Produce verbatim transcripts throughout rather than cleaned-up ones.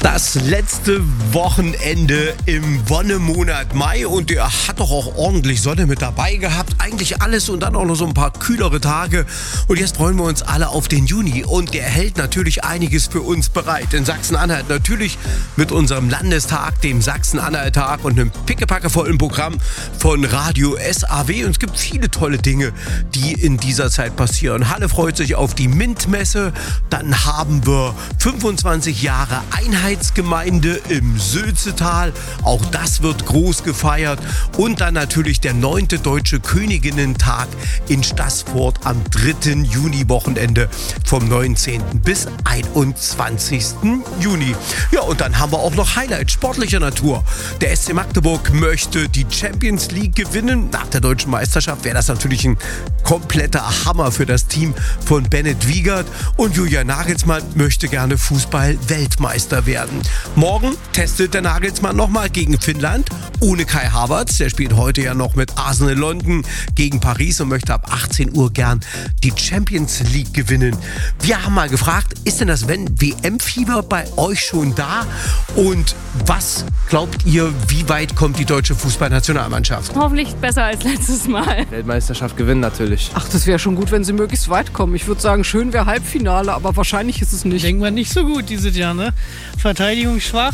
Das letzte Wochenende im Wonnemonat Mai und der hat doch auch ordentlich Sonne mit dabei gehabt. Eigentlich alles und dann auch noch so ein paar kühlere Tage. Und jetzt freuen wir uns alle auf den Juni und der hält natürlich einiges für uns bereit. In Sachsen-Anhalt natürlich mit unserem Landestag, dem Sachsen-Anhalt-Tag und einem pickepackevollen Programm von Radio S A W. Und es gibt viele tolle Dinge, die in dieser Zeit passieren. Halle freut sich auf die MINT-Messe. Dann haben wir fünfundzwanzig Jahre Einheitsgemeinde im Sülzetal. Auch das wird groß gefeiert. Und dann natürlich der neunte Deutsche Königinnentag in Staßfurt am dritten Juni-Wochenende vom neunzehnten bis einundzwanzigsten Juni. Ja, und dann haben wir auch noch Highlights sportlicher Natur. Der S C Magdeburg möchte die Champions League gewinnen. Nach der deutschen Meisterschaft wäre das natürlich ein kompletter Hammer für das Team von Bennett Wiegert. Und Julian Nagelsmann möchte gerne Fußball-Weltmeister werden. Morgen testet der Nagelsmann nochmal gegen Finnland ohne Kai Havertz. Der spielt heute ja noch mit Arsenal London gegen Paris und möchte ab achtzehn Uhr gern die Champions League gewinnen. Wir haben mal gefragt, ist denn das W M-Fieber bei euch schon da? Und was glaubt ihr, wie weit kommt die deutsche Fußballnationalmannschaft? Hoffentlich besser als letztes Mal. Weltmeisterschaft gewinnen natürlich. Ach, das wäre schon gut, wenn sie möglichst weit kommen. Ich würde sagen, schön wäre Halbfinale, aber wahrscheinlich ist es nicht. Denken wir nicht so gut dieses Jahr, ne? Verteidigung schwach.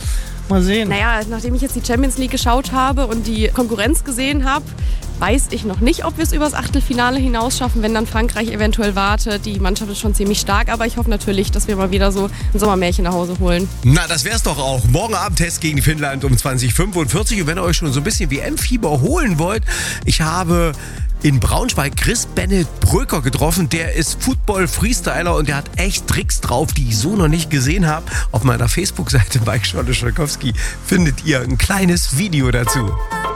Mal sehen. Naja, nachdem ich jetzt die Champions League geschaut habe und die Konkurrenz gesehen habe, weiß ich noch nicht, ob wir es übers Achtelfinale hinaus schaffen, wenn dann Frankreich eventuell wartet. Die Mannschaft ist schon ziemlich stark, aber ich hoffe natürlich, dass wir mal wieder so ein Sommermärchen nach Hause holen. Na, das wär's doch auch. Morgen Abend Test gegen Finnland um zwanzig Uhr fünfundvierzig. Und wenn ihr euch schon so ein bisschen W M-Fieber holen wollt, ich habe in Braunschweig Chris Bennett Bröker getroffen. Der ist Football-Freestyler und der hat echt Tricks drauf, die ich so noch nicht gesehen habe. Auf meiner Facebook-Seite Mike Scholle-Scholkowski findet ihr ein kleines Video dazu.